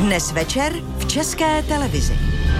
Dnes večer v České televizi.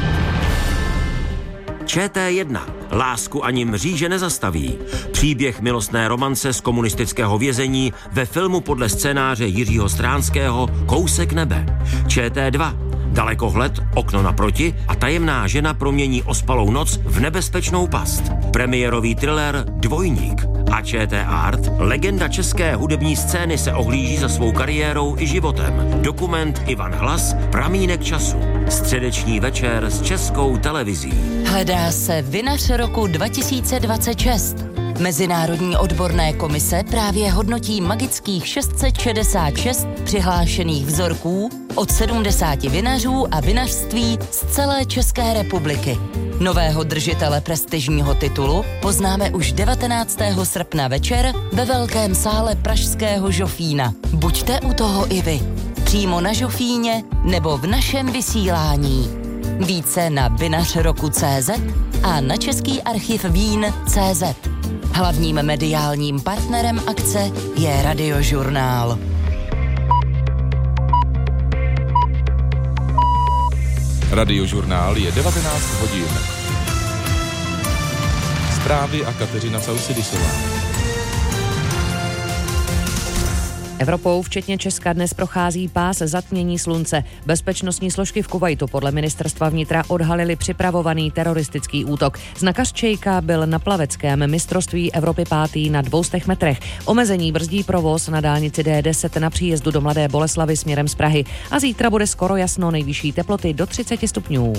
ČT1. Lásku ani mříže nezastaví. Příběh milostné romance z komunistického vězení ve filmu podle scénáře Jiřího Stránského Kousek nebe. ČT2. Dalekohled, okno naproti a tajemná žena promění ospalou noc v nebezpečnou past. Premiérový thriller Dvojník. A ČT Art. Legenda české hudební scény se ohlíží za svou kariérou i životem. Dokument Ivan Hlas, Pramínek času. Středeční večer s Českou televizí. Hledá se vinař roku 2026. Mezinárodní odborné komise právě hodnotí magických 666 přihlášených vzorků od 70 vinařů a vinařství z celé České republiky. Nového držitele prestižního titulu poznáme už 19. srpna večer ve velkém sále pražského Žofína. Buďte u toho i vy. Přímo na Žofíně nebo v našem vysílání. Více na vinařroku.cz a na Český archiv vín.cz. Hlavním mediálním partnerem akce je Radiožurnál. Radiožurnál je 19 hodin. Zprávy a Kateřina Sausidisová. Evropou, včetně Česka, dnes prochází pás zatmění slunce. Bezpečnostní složky v Kuvajtu podle ministerstva vnitra odhalily připravovaný teroristický útok. Znakař Čejka byl na plaveckém mistrovství Evropy 5. na 200 metrech. Omezení brzdí provoz na dálnici D10 na příjezdu do Mladé Boleslavi směrem z Prahy. A zítra bude skoro jasno, nejvyšší teploty do 30 stupňů.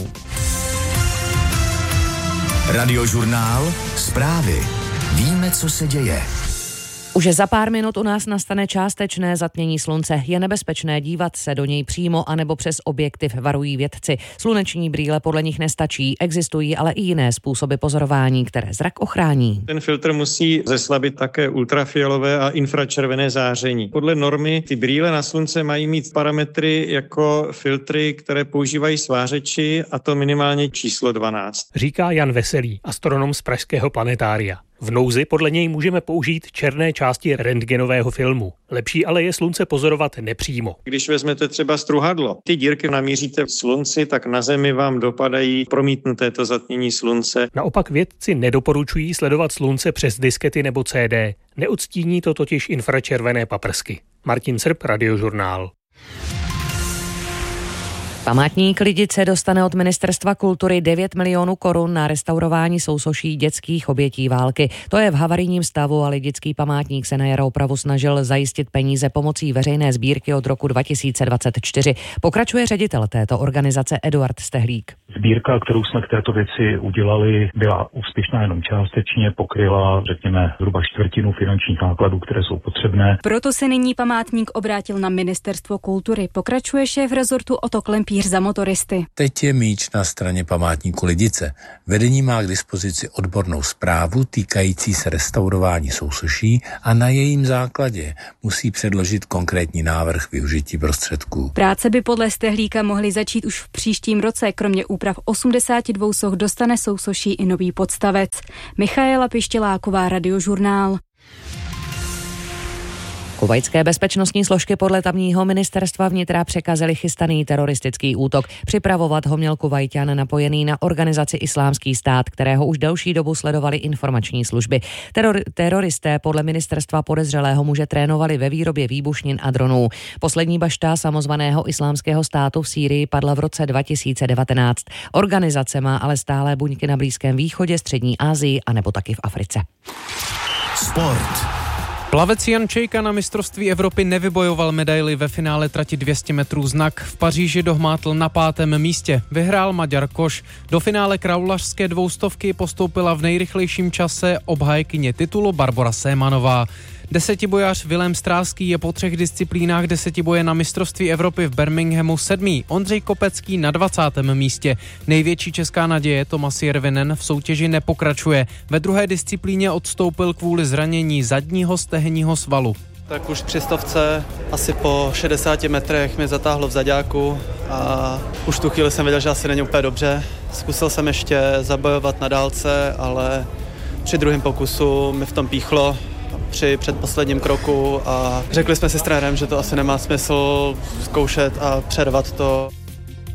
Radiožurnál, zprávy. Víme, co se děje. Už za pár minut u nás nastane částečné zatmění slunce. Je nebezpečné dívat se do něj přímo anebo přes objektiv, varují vědci. Sluneční brýle podle nich nestačí, existují ale i jiné způsoby pozorování, které zrak ochrání. Ten filtr musí zeslabit také ultrafialové a infračervené záření. Podle normy ty brýle na slunce mají mít parametry jako filtry, které používají svářeči, a to minimálně číslo 12. Říká Jan Veselý, astronom z pražského planetária. V nouzi podle něj můžeme použít černé části rentgenového filmu. Lepší ale je slunce pozorovat nepřímo. Když vezmete třeba struhadlo, ty dírky namíříte v slunci, tak na Zemi vám dopadají promítnuté to zatmění slunce. Naopak vědci nedoporučují sledovat slunce přes diskety nebo CD. Neodstíní to totiž infračervené paprsky. Martin Srb, Radiožurnál. Památník Lidice dostane od Ministerstva kultury 9 milionů korun na restaurování sousoší dětských obětí války. To je v havarijním stavu a Lidický památník se na jaro opravu snažil zajistit peníze pomocí veřejné sbírky od roku 2024. Pokračuje ředitel této organizace Eduard Stehlík. Sbírka, kterou jsme k této věci udělali, byla úspěšná jenom částečně, pokryla, řekněme, zhruba čtvrtinu finančních nákladů, které jsou potřebné. Proto se nyní památník obrátil na Ministerstvo kultury. Pokračuje šéf rezortu Otto Klempíř za motoristy. Teď je míč na straně památníku Lidice. Vedení má k dispozici odbornou zprávu týkající se restaurování sousoší a na jejím základě musí předložit konkrétní návrh využití prostředků. Práce by podle Stehlíka mohly začít už v příštím roce. Kromě úprav 82 soch dostane sousoší i nový podstavec. Michaela Pištěláková, Radiožurnál. Kuvajtské bezpečnostní složky podle tamního ministerstva vnitra překazily chystaný teroristický útok. Připravovat ho měl Kuvajťan napojený na organizaci Islámský stát, kterého už delší dobu sledovali informační služby. Teroristé podle ministerstva podezřelého muže trénovali ve výrobě výbušnin a dronů. Poslední bašta samozvaného Islámského státu v Sýrii padla v roce 2019. Organizace má ale stále buňky na Blízkém východě, Střední Asii a nebo taky v Africe. Sport. Plavec Jan Čejka na mistrovství Evropy nevybojoval medaili ve finále trati 200 metrů znak. V Paříži dohmátl na 5. místě. Vyhrál Maďar Koš. Do finále kraulařské 200 postoupila v nejrychlejším čase obhájkyně titulu Barbora Sémanová. Desetibojař Vilém Stráský je po 3 disciplínách desetiboje na mistrovství Evropy v Birminghamu 7. Ondřej Kopecký na 20. místě. Největší česká naděje Tomas Jervinen v soutěži nepokračuje. Ve druhé disciplíně odstoupil kvůli zranění zadního stehenního svalu. Tak už při 100 asi po 60 metrech mě zatáhlo v zaďáku a už tu chvíli jsem věděl, že asi není úplně dobře. Zkusil jsem ještě zabojovat na dálce, ale při druhém pokusu mi v tom píchlo při předposledním kroku a řekli jsme si s trenérem, že to asi nemá smysl zkoušet a přervat to.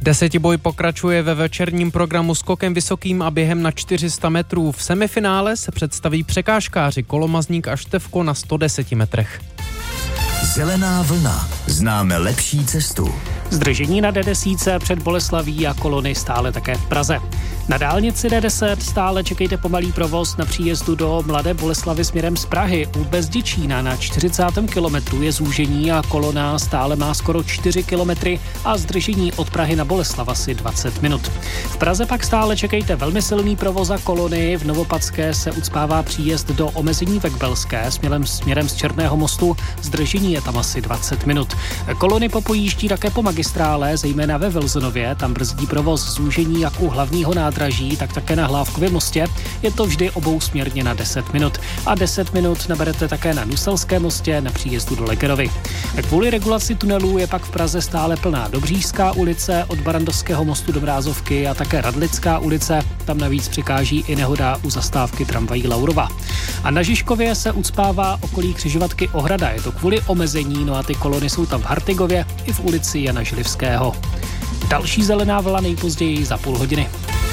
Desetiboj pokračuje ve večerním programu skokem vysokým a během na 400 metrů. V semifinále se představí překážkáři Kolomazník a Števko na 110 metrech. Zelená vlna. Známe lepší cestu. Zdržení na D10 před Boleslaví a kolony stále také v Praze. Na dálnici D10 stále čekejte pomalý provoz na příjezdu do Mladé Boleslavi směrem z Prahy. U Bezděčína na 40. kilometru je zúžení a kolona stále má skoro 4 kilometry a zdržení od Prahy na Boleslav asi 20 minut. V Praze pak stále čekejte velmi silný provoz a kolony. V Novopadské se ucpává příjezd do omezení Vekbelské směrem z Černého mostu. Zdržení je tam asi 20 minut. Kolony popojíždí také po magistrále, zejména ve Vilzonově. Tam brzdí provoz zúžení jak u hlavního nádraží, tak také na Hlávkově mostě. Je to vždy obousměrně na 10 minut. A 10 minut naberete také na Nuselském mostě na příjezdu do Legerovy. Kvůli regulaci tunelů je pak v Praze stále plná Dobřížská ulice od Barandovského mostu do Mrázovky a také Radlická ulice. Tam navíc přikáží i nehoda u zastávky tramvají Laurova. A na Žižkově se ucpává okolí křižovatky Ohrada. Je to kvůli omezení, no a ty kolony jsou tam v Hartigově i v ulici Jana Želivského. Další zelená vlna nejpozději za půl hodiny.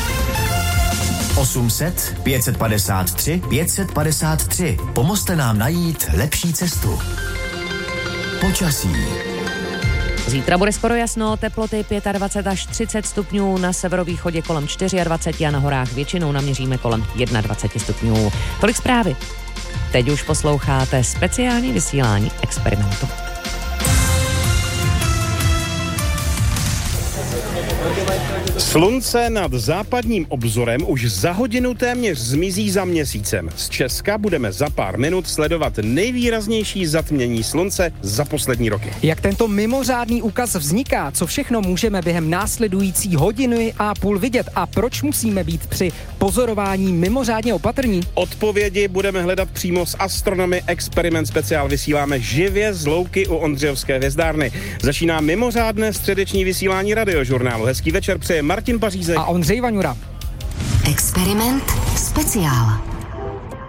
800 553 553. Pomozte nám najít lepší cestu. Počasí. Zítra bude skoro jasno, teploty 25 až 30 stupňů, na severovýchodě kolem 24 a na horách většinou naměříme kolem 21 stupňů. Tolik zprávy. Teď už posloucháte speciální vysílání Experimentu. Slunce nad západním obzorem už za hodinu téměř zmizí za měsícem. Z Česka budeme za pár minut sledovat nejvýraznější zatmění slunce za poslední roky. Jak tento mimořádný úkaz vzniká, co všechno můžeme během následující hodiny a půl vidět a proč musíme být při pozorování mimořádně opatrní? Odpovědi budeme hledat přímo s astronomy. Experiment speciál vysíláme živě z louky u Ondřejovské hvězdárny. Začíná mimořádné středeční vysílání Radiožurnálu. Hezký večer přeje Martin Pařízek a Ondřej Vaňura. Experiment speciál.